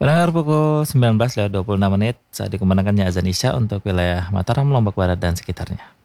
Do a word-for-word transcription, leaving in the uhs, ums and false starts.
Pendengar pukul sembilan belas lewat dua puluh enam menit saat dikumandangkannya azan Isya untuk wilayah Mataram, Lombok Barat dan sekitarnya.